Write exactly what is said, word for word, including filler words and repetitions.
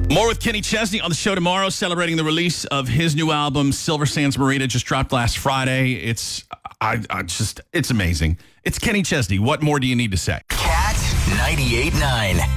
More with Kenny Chesney on the show tomorrow, celebrating the release of his new album, Silver Sands Marina, just dropped last Friday. It's I, I just, it's amazing. It's Kenny Chesney. What more do you need to say? Cat ninety-eight point nine.